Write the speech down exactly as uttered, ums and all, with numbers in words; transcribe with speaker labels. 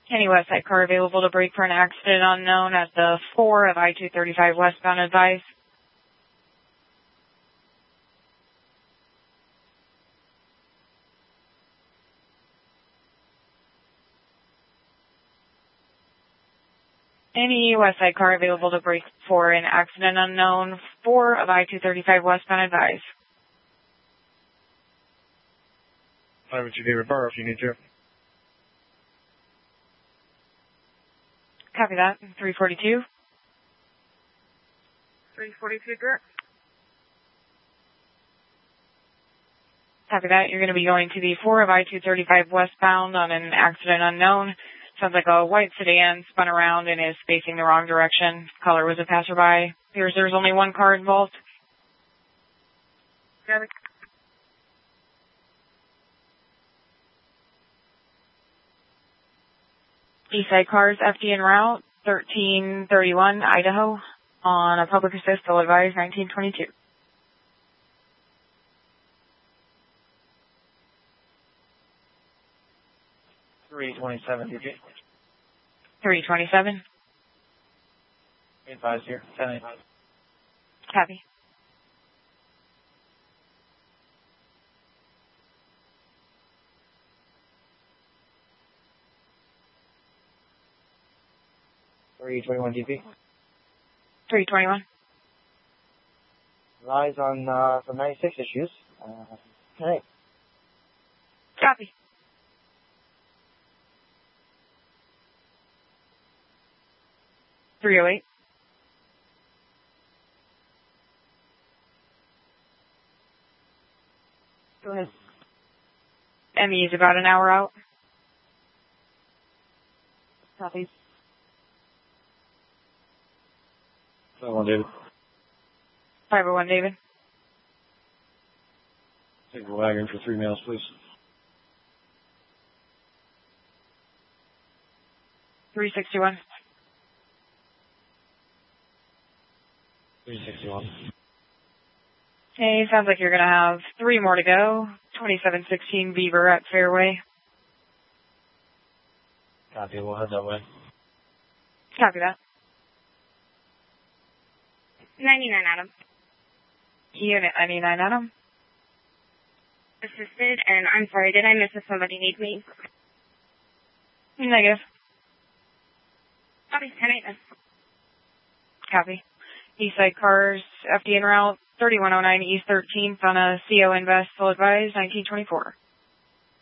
Speaker 1: Any west side car available to brake for an accident unknown at the four of I two thirty-five westbound, advise. Any west side car available to brake for an accident unknown, four of I two thirty-five westbound, advise.
Speaker 2: I would you be refer if you need to.
Speaker 1: Copy that. three forty-two.
Speaker 3: three forty-two, direct.
Speaker 1: Copy that. You're going to be going to the four of I two thirty-five westbound on an accident unknown. Sounds like a white sedan spun around and is facing the wrong direction. Caller was a passerby. Appears there's only one car involved.
Speaker 3: Got it.
Speaker 1: Eastside Cars, F D en route, thirteen thirty-one, Idaho, on a public assist, will advise nineteen twenty-two.
Speaker 2: three twenty-seven, D J.
Speaker 1: three twenty-seven.
Speaker 2: Advise here, ten eight.
Speaker 1: Copy.
Speaker 2: three twenty-one D P.
Speaker 1: three twenty-one.
Speaker 2: Lies on uh, from ninety-six issues. Uh, ten eight.
Speaker 1: Copy. three oh eight.
Speaker 2: Go ahead.
Speaker 1: M E is about an hour out.
Speaker 2: Copy. five oh one, David.
Speaker 1: five oh one, David.
Speaker 2: Take the wagon for three miles, please.
Speaker 1: three sixty-one.
Speaker 2: three sixty-one.
Speaker 1: Hey, sounds like you're going to have three more to go. twenty-seven sixteen Beaver at Fairway.
Speaker 2: Copy, we'll head that way.
Speaker 1: Copy that.
Speaker 3: ninety-nine, Adam.
Speaker 1: Unit ninety-nine, Adam.
Speaker 3: Assisted, and I'm sorry, did I miss if somebody needs me?
Speaker 1: Negative.
Speaker 3: Copy, ten eight.
Speaker 1: Copy. Eastside Cars, F D en route, thirty-one oh nine East thirteenth on a C O Invest, full advise, nineteen twenty-four.